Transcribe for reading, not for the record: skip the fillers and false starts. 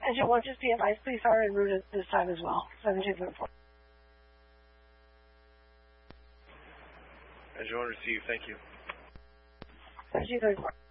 Engine 1, just be advised, please are en route at this time as well. 7234. Engine 1 received, thank you. 7234.